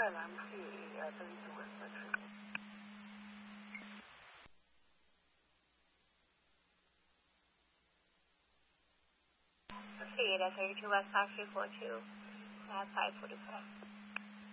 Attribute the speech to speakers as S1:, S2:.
S1: Ireland, CAE, I believe the West Country.
S2: CAE 32 West 5342, 545.